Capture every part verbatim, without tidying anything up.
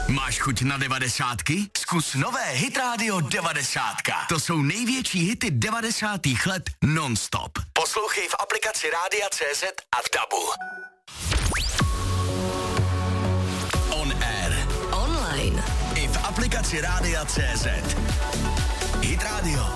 Máš chuť na devadesátky? Zkus nové Hit Radio devadesátka. To jsou největší hity devadesátých let non-stop. Poslouchej v aplikaci Rádia C Z a v Dabu. On air. Online. I v aplikaci Rádia C Z. Hit Radio.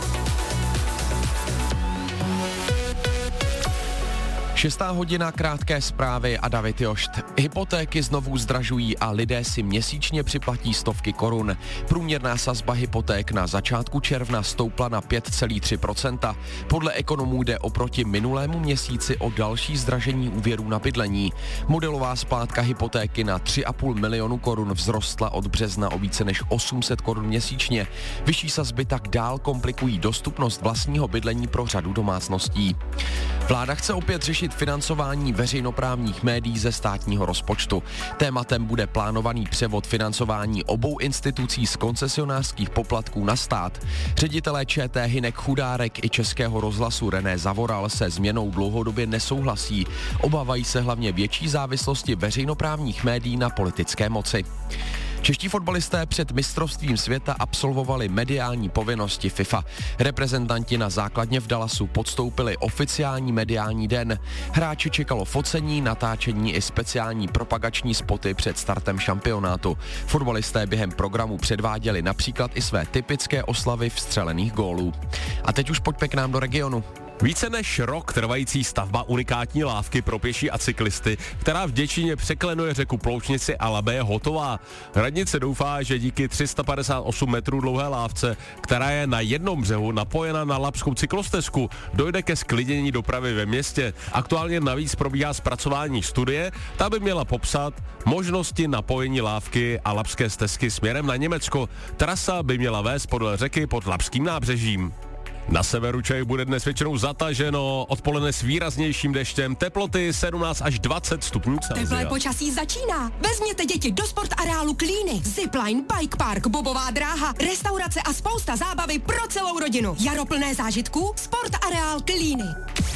Šestá hodina, krátké zprávy a David Jošt. Hypotéky znovu zdražují a lidé si měsíčně připlatí stovky korun. Průměrná sazba hypoték na začátku června stoupla na pět celá tři procenta. Podle ekonomů jde oproti minulému měsíci o další zdražení úvěrů na bydlení. Modelová splátka hypotéky na tři a půl milionu korun vzrostla od března o více než osm set korun měsíčně. Vyšší sazby tak dál komplikují dostupnost vlastního bydlení pro řadu domácností. Vláda chce opět řešit financování veřejnoprávních médií ze státního rozpočtu. Tématem bude plánovaný převod financování obou institucí z koncesionářských poplatků na stát. Ředitelé ČT Hynek Chudárek i Českého rozhlasu René Zavoral se změnou dlouhodobě nesouhlasí. Obávají se hlavně větší závislosti veřejnoprávních médií na politické moci. Čeští fotbalisté před mistrovstvím světa absolvovali mediální povinnosti FIFA. Reprezentanti na základně v Dallasu podstoupili oficiální mediální den. Hráči čekalo focení, natáčení i speciální propagační spoty před startem šampionátu. Fotbalisté během programu předváděli například i své typické oslavy vstřelených gólů. A teď už pojďme k nám do regionu. Více než rok trvající stavba unikátní lávky pro pěší a cyklisty, která v Děčíně překlenuje řeku Ploučnici a Labe, je hotová. Radnice doufá, že díky tři sta padesát osm metrů dlouhé lávce, která je na jednom břehu napojena na labskou cyklostezku, dojde ke zklidnění dopravy ve městě. Aktuálně navíc probíhá zpracování studie, ta by měla popsat možnosti napojení lávky a labské stezky směrem na Německo. Trasa by měla vést podle řeky pod Labským nábřežím. Na severu Čech bude dnes většinou zataženo, odpoledne s výraznějším deštěm, teploty sedmnáct až dvacet stupňů Celsia. Teplé počasí začíná. Vezměte děti do sport areálu Klíny. Zipline, bike park, bobová dráha, restaurace a spousta zábavy pro celou rodinu. Jaro plné zážitků, sport areál Klíny.